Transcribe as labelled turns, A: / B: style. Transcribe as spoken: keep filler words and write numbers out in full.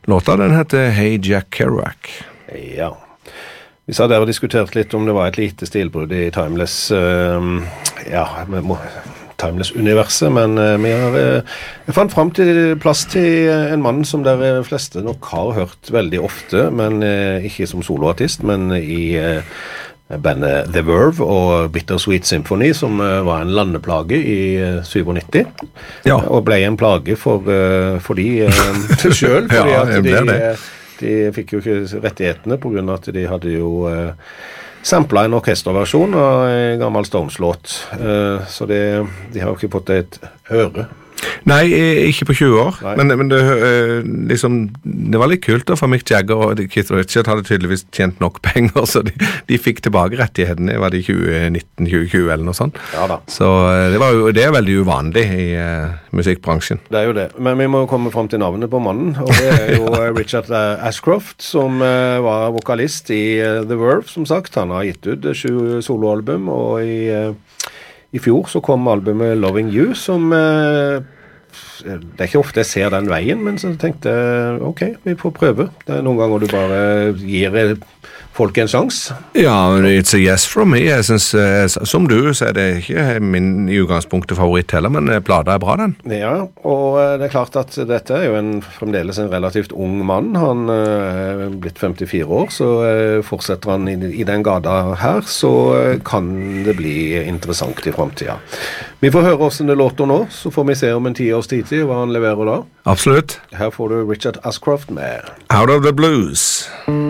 A: Låta den heter Hey Jack Kerouac.
B: Ja. Vi sa der og diskutert litt om det var et lite stilbrudd i Timeless, uh, ja, Timeless-universet, men uh, vi har, uh, jeg fant frem til plass til en mann som dere fleste nok har hørt veldig ofte, men uh, ikke som soloartist, men i uh, bandet The Verve og Bittersweet Symphony, som uh, var en landeplage i uh, syttisju,
A: ja.
B: Og ble en plage for, uh, for de uh, selv, fordi
A: ja,
B: at de...
A: det.
B: De fikk jo ikke rettighetene på grunn av at de hadde jo eh, samplet en orkesterversjon av en gammel Stones-låt. Eh, så det, de har jo ikke fått et øre.
A: Nei, ikke på tjue år, men, men det, liksom, det var litt kult da, for Mick Jagger og Keith Richards hadde tydeligvis tjent nok penger, så de, de fikk tilbake rettighetene, var det i tjue nitten til tjue tjue eller noe sånt.
B: Ja da.
A: Så det, var jo, det er veldig uvanlig i uh, musikkbransjen.
B: Det er jo det, men vi må komme frem til navnet på mannen, og det er jo Richard Ashcroft, som uh, var vokalist i uh, The Verve, som sagt. Han har gitt ut sju soloalbum, og i... Uh, I fjor så kom albumet Loving You, som eh, det er ikke ofte jeg ser den veien, men så tenkte jeg, ok, vi får prøve. Det er noen ganger du bare gir folk en sjans.
A: Ja, it's a yes from me. Jeg synes, som du, så er det ikke min i utgangspunktet favoritt heller, men plata er bra, den.
B: Ja, og det er klart at dette er jo en, fremdeles en relativt ung mann. Han er blitt femtifire år, så fortsetter han i, i den gata her, så kan det bli interessant i fremtiden. Vi får høre hvordan det låter nå, så får vi se om en ti års tid til hva han leverer da.
A: Absolutt.
B: Her får du Richard Ashcroft med
A: Out of the Blues.